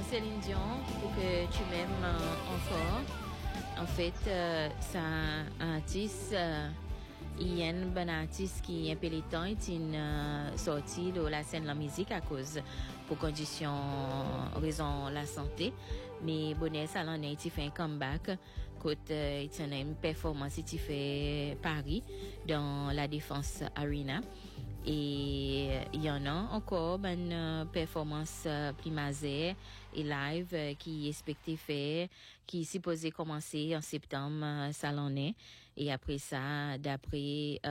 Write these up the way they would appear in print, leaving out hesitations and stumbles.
Céline Dion pour que tu m'aimes encore. En fait, c'est un artiste, il y a un bon artiste qui est pélitant et qui sorti de la scène de la musique à cause pour condition raison la santé. Mais bonnet ça l'en est il fait un comeback côté il a une performance il fait Paris dans la Défense Arena. Et il y en a encore une performance primazée et live qui est expecté faire, qui est supposé commencer en septembre, ça l'en est. Et après ça, d'après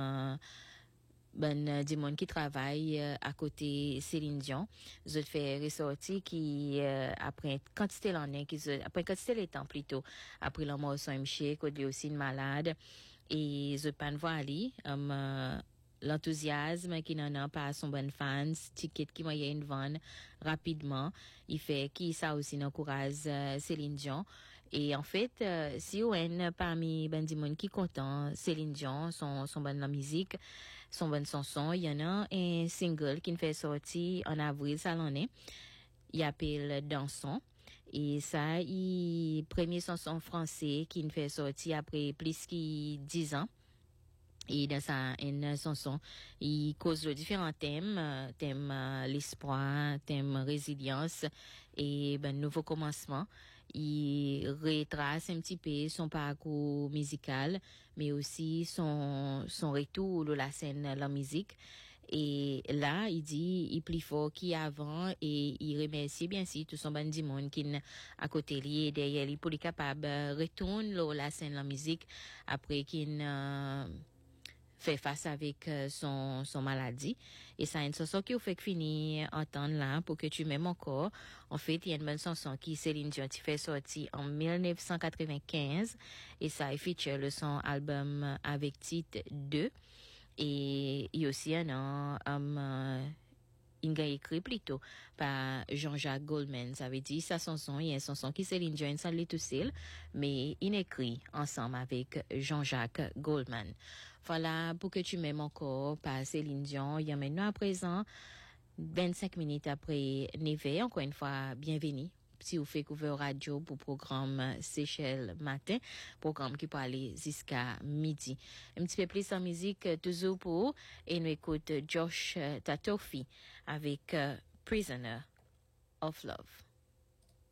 du monde qui travaille à côté Céline Dion, je fais ressortir qui après quantité l'année qui après quantité les temps plutôt après la mort son mché côté aussi une malade et je pas voir aller l'enthousiasme qui n'en a pas son bon fans ticket qui moyen vendre rapidement il fait qui ça aussi encourage Céline Dion et en fait si on parmi ben du monde qui content Céline Dion son bonne la musique son bonne chanson il y en a un single qui fait sortir en avril ça l'année il appelle Dansons et ça il premier chanson français qui fait sortir après plus que 10 ans. Et dans sa une chanson, il cause de différents thèmes, l'espoir, thème résilience et nouveau commencement. Il retrace un petit peu son parcours musical, mais aussi son retour de la scène la musique. Et là, il dit, il plus fort qu'avant et il remercie bien sûr tout son bandi monde qui à côté lui derrière lui pour être capable retourner la scène la musique après qu'il fait face avec son maladie et ça une chanson qui vous fait finir entendre là pour que tu m'aimes encore en fait il y a une bonne chanson qui Céline Dion qui fait sortir en 1995 et ça feature le son album avec titre 2 et il y a aussi il a écrit plutôt par Jean-Jacques Goldman. Ça veut dire sa chanson, il y a une chanson qui Céline Dion sans les tout seul, mais il écrit ensemble avec Jean-Jacques Goldman. Voilà, pour que tu m'aimes encore par Céline Dion, il y a maintenant à présent 25 minutes après 9h, encore une fois, bienvenue. Si vous faites couvert radio pour programme Seychelles matin, programme qui peut aller jusqu'à midi. Un petit peu plus en musique, toujours pour, et nous écoute Josh Tatofi avec Prisoner of Love.